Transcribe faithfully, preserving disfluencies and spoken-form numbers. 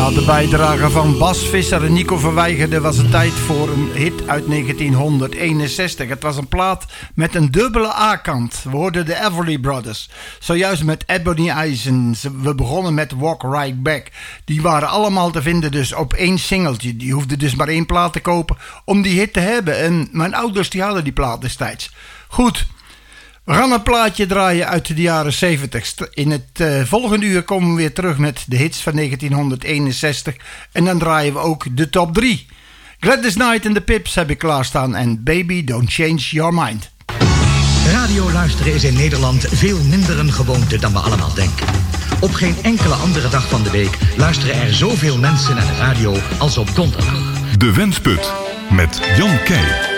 Na de bijdrage van Bas Visser en Nico Verweijgerde was het tijd voor een hit uit negentienhonderdeenenzestig. Het was een plaat met een dubbele A-kant. We hoorden de Everly Brothers. Zojuist met Ebony Eyes. We begonnen met Walk Right Back. Die waren allemaal te vinden dus op één singeltje. Die hoefde dus maar één plaat te kopen om die hit te hebben. En mijn ouders die hadden die plaat destijds. Goed. We gaan een plaatje draaien uit de jaren zeventig. In het uh, volgende uur komen we weer terug met de hits van negentienhonderdeenenzestig. En dan draaien we ook de top drie. Gladys Knight en de Pips heb ik klaarstaan. En Baby, Don't Change Your Mind. Radio luisteren is in Nederland veel minder een gewoonte dan we allemaal denken. Op geen enkele andere dag van de week luisteren er zoveel mensen naar de radio als op donderdag. De Wensput met Jan Keij.